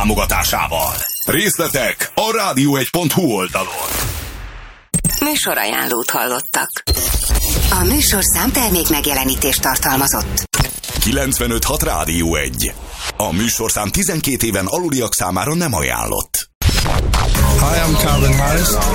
támogatásával. Részletek a radio1.hu oldalon. Műsorajánlót hallottak. A műsorszám termék megjelenítést tartalmazott. 95.6 Rádió 1. A műsorszám 12 éven aluliak számára nem ajánlott. Hi, I'm Calvin Harris.